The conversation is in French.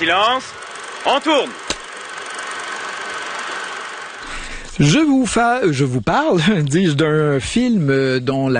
silence. On tourne. Je vous parle, dis-je, d'un film dont la